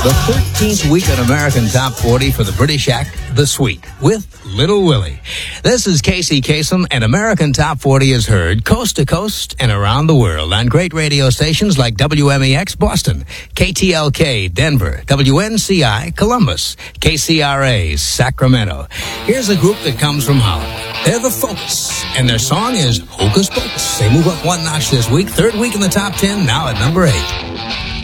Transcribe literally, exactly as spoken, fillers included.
The thirteenth week in American Top forty for the British act The Sweet with Little Willie. This is Casey Kasem, and American Top forty is heard coast to coast and around the world on great radio stations like W M E X Boston, K T L K Denver, W N C I Columbus, K C R A Sacramento. Here's a group that comes from Holland. They're The Focus, and their song is Hocus Pocus. They move up one notch this week, third week in the top ten, now at number eight.